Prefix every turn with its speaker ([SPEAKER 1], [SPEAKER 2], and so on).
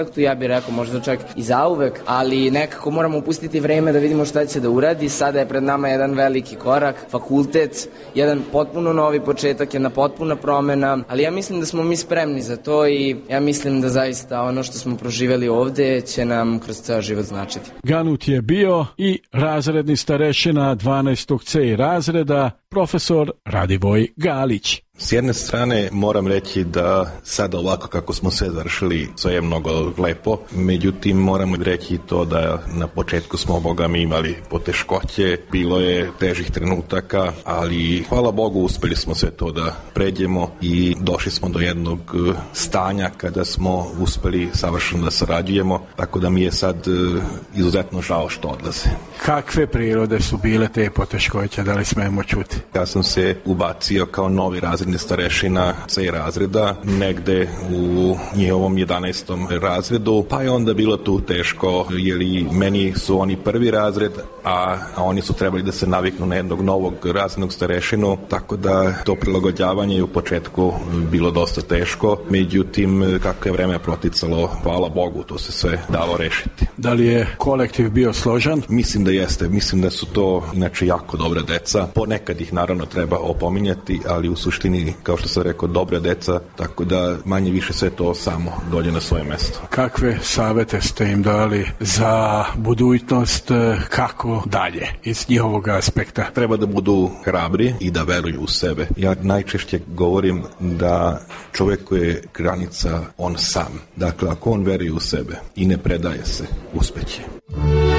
[SPEAKER 1] Ja bih rekao možda čak i zauvek, ali nekako moramo upustiti vreme da vidimo šta će da uradi. Sada je pred nama jedan veliki korak, fakultet, jedan potpuno novi početak, jedna potpuna promena, ali ja mislim da smo mi spremni za to i ja mislim da zaista ono što smo proživeli ovde će nam kroz ceo život značiti.
[SPEAKER 2] Ganut je bio i razredni starešina 12. C razreda, profesor Radivoj Galić.
[SPEAKER 3] S jedne strane moram reći da sada ovako kako smo sve završili, sve je mnogo lepo, međutim moramo reći to da na početku smo Boga mi imali poteškoće, bilo je težih trenutaka, ali hvala Bogu uspeli smo sve to da pređemo i došli smo do jednog stanja kada smo uspeli savršeno da sarađujemo, tako da mi je sad izuzetno žao što odlaze.
[SPEAKER 2] Kakve prirode su bile te poteškoće, da li smemo čuti?
[SPEAKER 3] Ja sam se ubacio kao novi razredni starešina C razreda, negde u njihovom 11. razredu, pa je onda bilo tu teško, jer i meni su oni prvi razred, a oni su trebali da se naviknu na jednog novog razrednog starešinu, tako da to prilagođavanje je u početku bilo dosta teško, međutim, kako je vreme proticalo, hvala Bogu, to se sve dalo rešiti.
[SPEAKER 2] Da li je kolektiv bio složan?
[SPEAKER 3] Mislim da jeste, mislim da su to inače jako dobra deca, ponekad ih naravno treba opominjati, ali u suštini, kao što sam rekao, dobra deca, tako da manje više sve to samo dođe na svoje mesto.
[SPEAKER 2] Kakve savete ste im dali za budućnost, kako dalje iz njihovog aspekta?
[SPEAKER 3] Treba da budu hrabri i da veruju u sebe. Ja najčešće govorim da čovjeku je granica on sam. Dakle, ako on veruje u sebe i ne predaje se, uspeće.